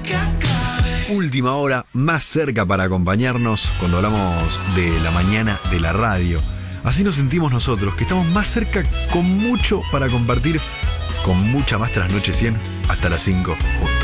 Última hora, más cerca para acompañarnos cuando hablamos de la mañana de la radio. Así nos sentimos nosotros, que estamos más cerca con mucho para compartir, con mucha más Trasnoche 100 hasta las 5 juntos.